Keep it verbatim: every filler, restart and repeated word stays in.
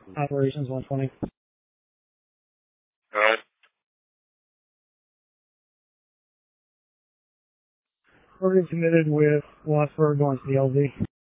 Operations one twenty. All right. Already committed with Wattsburg going to the L V.